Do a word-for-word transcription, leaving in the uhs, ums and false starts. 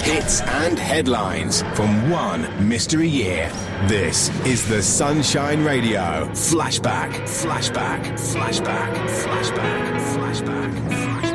hits and headlines from one mystery year. This is the Sunshine Radio Flashback, Flashback, Flashback, Flashback, Flashback.